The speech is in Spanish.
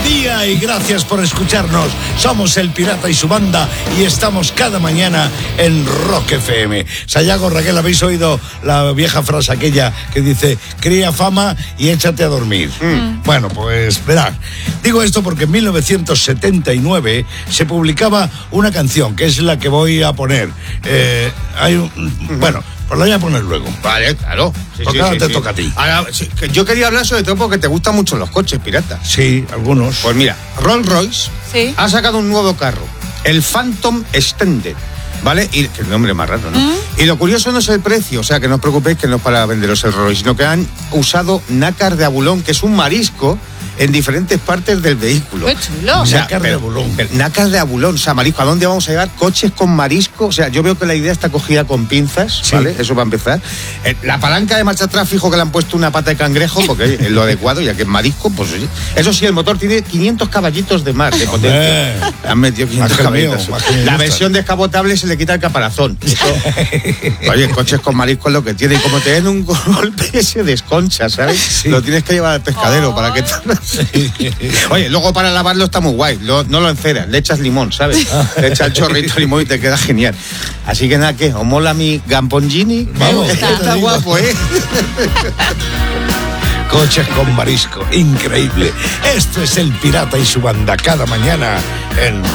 día y gracias por escucharnos. Somos El Pirata y su banda y estamos cada mañana en Rock FM. Sayago, Raquel, ¿habéis oído la vieja frase aquella que dice cría fama y échate a dormir? Bueno, pues verás. Digo esto porque en 1979 se publicaba una canción que es la que voy a poner. Bueno, pues la voy a poner luego. Vale, claro. Sí, porque ahora te toca a ti. Ahora, sí, yo quería hablar sobre todo porque te gustan mucho los coches, pirata. Sí, algunos. Pues mira, Rolls-Royce ha sacado un nuevo carro, el Phantom Extended, ¿vale? Y que el nombre es más raro, ¿no? Y lo curioso no es el precio, o sea, que no os preocupéis que no es para venderos el Rolls-Royce, sino que han usado nácar de abulón, que es un marisco en diferentes partes del vehículo. ¡Qué chulo! O sea, nácar de abulón. Nácar de abulón, o sea, marisco. ¿A dónde vamos a llegar? Coches con marisco. O sea, yo veo que la idea está cogida con pinzas, ¿vale? Eso va a empezar. La palanca de marcha atrás, fijo que le han puesto una pata de cangrejo, porque es lo adecuado, ya que es marisco, pues oye. Eso sí, el motor tiene 500 caballitos de mar de potencia. Han metido 500 caballitos. La versión descapotable se le quita el caparazón. Eso, oye, coches con marisco es lo que tiene. Y como te den un golpe, se desconcha, ¿sabes? Sí. Lo tienes que llevar al pescadero para que... Oye, luego para lavarlo está muy guay. No lo enceras, le echas limón, ¿sabes? Le echas el chorrito de limón y te queda genial. Así que nada, ¿qué? ¿Os mola mi Gamponghini? Vamos, está guapo, ¿eh? Coches con marisco, increíble. Esto es El Pirata y su banda cada mañana en